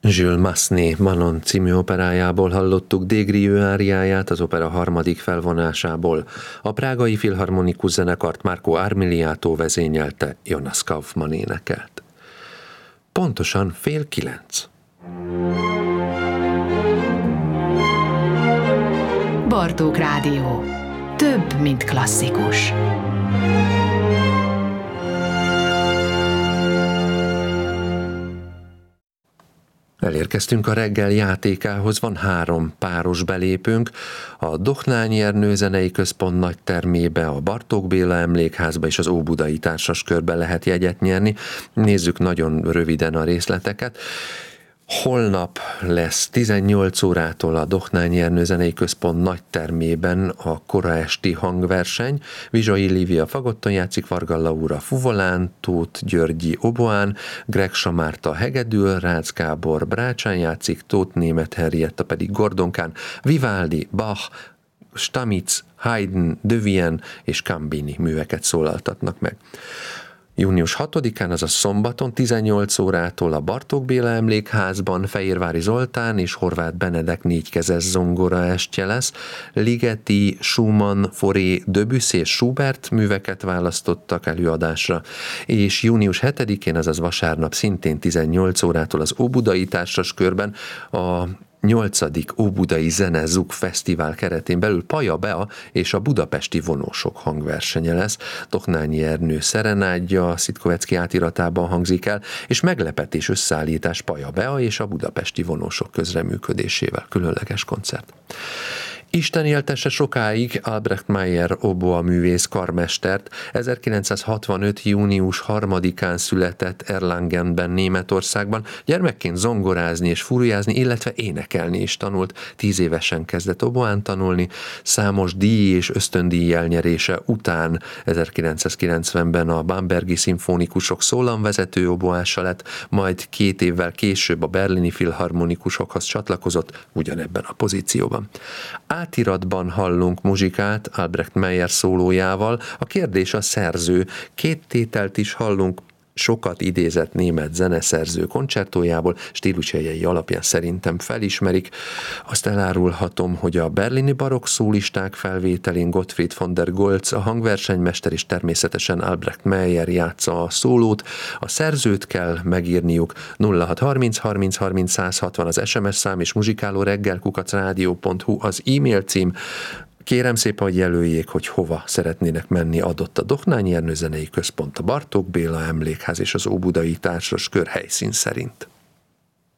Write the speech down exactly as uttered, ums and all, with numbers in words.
Jules Massenet Manon című operájából hallottuk De Grieux áriáját, az opera harmadik felvonásából. A prágai filharmonikus zenekart Marco Armiliato vezényelte, Jonas Kaufmann énekelt. Pontosan fél kilenc. Bartók Rádió. Több, mint klasszikus. Elérkeztünk a reggel játékához, van három páros belépőnk, a Dohnányi Ernő Zenei Központ nagy termébe, a Bartók Béla Emlékházba és az Óbudai Társaskörbe lehet jegyet nyerni. Nézzük nagyon röviden a részleteket. Holnap lesz tizennyolc órától a Dohnányi Ernő Zenei Központ nagy termében a kora esti hangverseny. Vizsai Lívia fagotton játszik, Varga Laura fuvolán, Tóth Györgyi oboán, Greg Samárta hegedül, Rácz Gábor brácsán játszik, Tóth Németh Henrietta pedig gordonkán, Vivaldi, Bach, Stamitz, Haydn, De Vienne és Cambini műveket szólaltatnak meg. június hatodikán, azaz szombaton tizennyolc órától a Bartók Béla Emlékházban Fehérvári Zoltán és Horváth Benedek négykezes zongora estje lesz. Ligeti, Schumann, Fauré, Debussy és Schubert műveket választottak előadásra, és június hetedikén, azaz vasárnap szintén tizennyolc órától az Óbudai Társaskörben a nyolcadik Óbudai Zene Zug Fesztivál keretén belül Paja Bea és a budapesti vonósok hangversenye lesz. Dohnányi Ernő szerenádja Szitkovecki átiratában hangzik el, és meglepetés összeállítás Paja Bea és a budapesti vonósok közreműködésével. Különleges koncert. Isten éltesse sokáig Albrecht Meyer oboa művész karmestert. ezerkilencszázhatvanöt. június harmadikán született Erlangenben, Németországban. Gyermekként zongorázni és furujázni, illetve énekelni is tanult. Tíz évesen kezdett oboán tanulni. Számos díj és ösztöndíj elnyerése után ezerkilencszázkilencvenben a Bambergi szimfonikusok szólamvezető oboása lett, majd két évvel később a berlini filharmonikusokhoz csatlakozott ugyanebben a pozícióban. Átiratban hallunk muzsikát Albrecht Meyer szólójával, a kérdés a szerző. Két tételt is hallunk, sokat idézett német zeneszerző koncertójából, stílusjegyei alapján szerintem felismerik. Azt elárulhatom, hogy a berlini barokk szólisták felvételén Gottfried von der Goltz, a hangversenymester, és természetesen Albrecht Meyer játsza a szólót. A szerzőt kell megírniuk. nulla hat harminc harminc harminc száz hatvan az es em es szám, és muzsikáló reggel kukac rádió pont hu az e-mail cím. Kérem szépen, hogy jelöljék, hogy hova szeretnének menni, adott a Dohnányi Ernő Zenei Központ, a Bartók Béla Emlékház és az Óbudai Társaskör helyszín szerint.